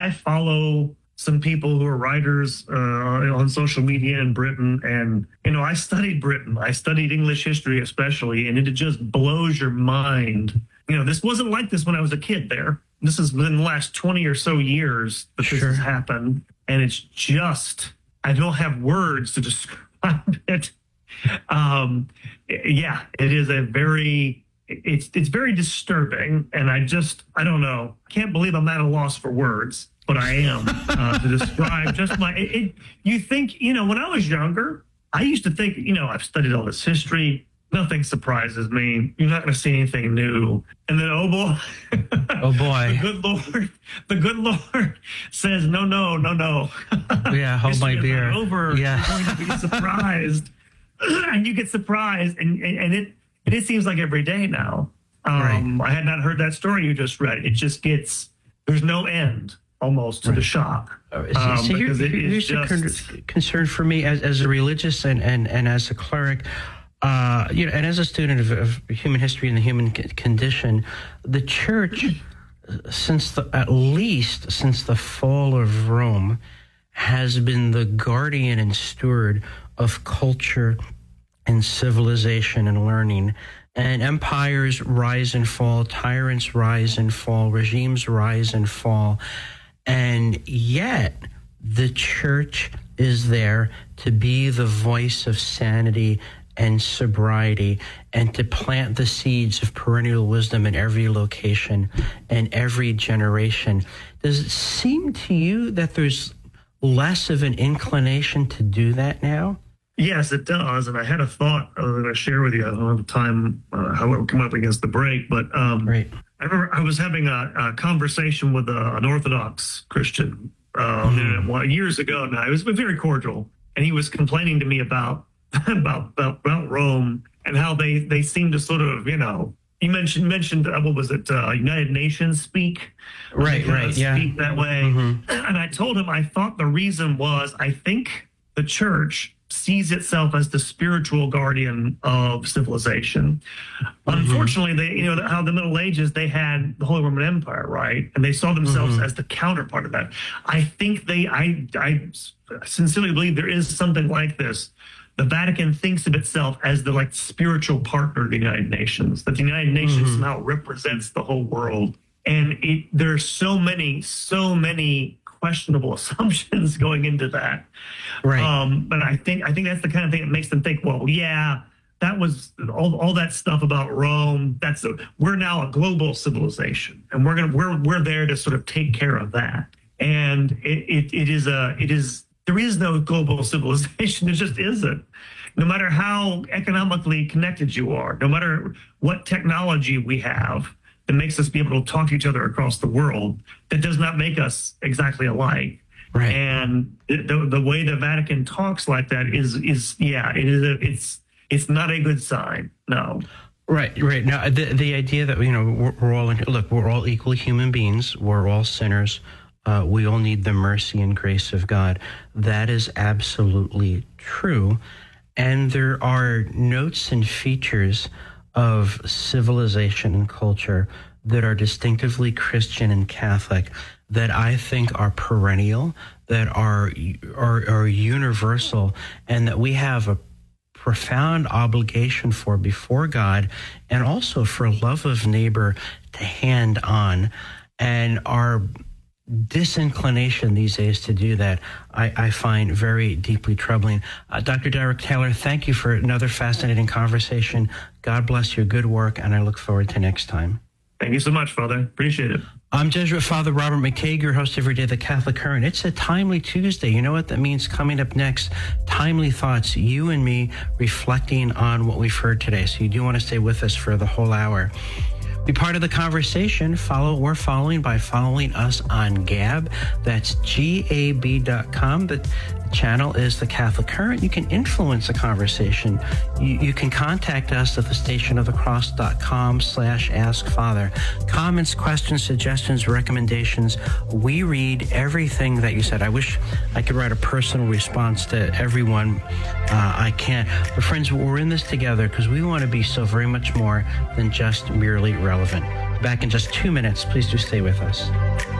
I follow some people who are writers on social media in Britain. And, I studied Britain. I studied English history especially, and it just blows your mind. This wasn't like this when I was a kid there. This has been the last 20 or so years that this has happened. And it's just, I don't have words to describe it. It is it's very disturbing. And I don't know. I can't believe I'm at a loss for words. But I am to describe just you think, when I was younger, I used to think, I've studied all this history. Nothing surprises me. You're not going to see anything new. And then, oh boy, the good Lord says, no. Yeah, hold my beer. Over. Yeah. You're going to be surprised. And you get surprised. And it seems like every day now. Right. I had not heard that story you just read. It just there's no end. Almost to the shock. So here's a concern for me as a religious and as a cleric, and as a student of human history and the human condition. The church, at least since the fall of Rome, has been the guardian and steward of culture and civilization and learning. And empires rise and fall, tyrants rise and fall, regimes rise and fall. And yet, the church is there to be the voice of sanity and sobriety and to plant the seeds of perennial wisdom in every location and every generation. Does it seem to you that there's less of an inclination to do that now? Yes, it does. And I had a thought that I share with you. I don't have time how it would come up against the break, but right. I remember I was having a conversation with an Orthodox Christian years ago now. It was very cordial. And he was complaining to me about Rome and how they seem to sort of, you mentioned what was it, United Nations speak? Right, yeah. Speak that way. Mm-hmm. And I told him I thought the reason was I think the church sees itself as the spiritual guardian of civilization. Mm-hmm. Unfortunately, how the Middle Ages, they had the Holy Roman Empire, right? And they saw themselves as the counterpart of that. I think I sincerely believe there is something like this. The Vatican thinks of itself as the spiritual partner of the United Nations, that the United Nations somehow represents the whole world. And there's so many questionable assumptions going into that. Right. But I think that's the kind of thing that makes them think, well, yeah, that was all that stuff about Rome. We're now a global civilization, and we're there to sort of take care of that. And there is no global civilization. There just isn't. No matter how economically connected you are, no matter what technology we have that makes us be able to talk to each other across the world, that does not make us exactly alike. Right. And the way the Vatican talks like that it's not a good sign. No. Right. Now, the idea that we're all equally human beings. We're all sinners. We all need the mercy and grace of God. That is absolutely true. And there are notes and features of civilization and culture that are distinctively Christian and Catholic that I think are perennial, that are universal, and that we have a profound obligation for before God, and also for love of neighbor to hand on. And our disinclination these days to do that, I find very deeply troubling. Dr. Derek Taylor, thank you for another fascinating conversation. God bless your good work, and I look forward to next time. Thank you so much, Father. Appreciate it. I'm Jesuit Father Robert McCaig, your host every day of the Catholic Current. It's a timely Tuesday. You know what that means? Coming up next, timely thoughts, you and me reflecting on what we've heard today. So you do want to stay with us for the whole hour. Be part of the conversation. We're following by following us on Gab. That's gab.com. The channel is the Catholic Current. You can influence the conversation. You can contact us at thestationofthecross.com/askfather. Comments, questions, suggestions, recommendations. We read everything that you said. I wish I could write a personal response to everyone. I can't. But friends, we're in this together because we want to be so very much more than just merely relevant. Back in just 2 minutes. Please do stay with us.